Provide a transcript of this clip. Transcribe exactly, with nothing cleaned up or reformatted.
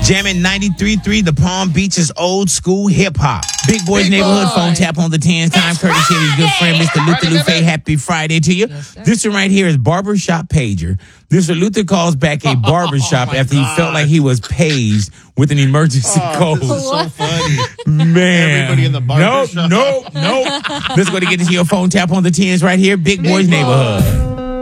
Jamming ninety-three point three, the Palm Beach's old school hip hop. Big Boy's Big Neighborhood Boy. phone tap on the tens time, courtesy of his good friend, Mister Luther Lufe. Happy Friday to you. Yes, sir. This one right here is Barbershop Pager. Mister Luther calls back a barbershop Oh, after he God. felt like he was paged with an emergency Oh, call. this is so funny. Man. Everybody in the barbershop. Nope, nope, nope. Let's go to get to your phone tap on the tens right here. Big Boy's Boy. Neighborhood.